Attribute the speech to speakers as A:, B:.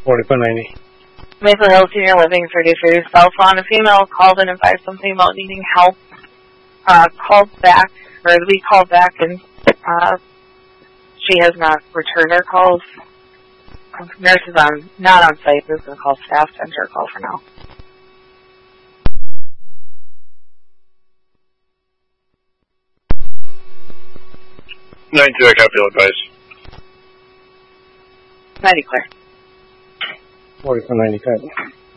A: 4490.
B: Maple Hill Senior Living 33 cell phone. A female called in and advised something about needing help. Called back, or we called back, and she has not returned our calls. Nurse is not on site. We're going to call staff to enter a call for now.
C: I copy advice.
B: 90 clear.
A: 4490.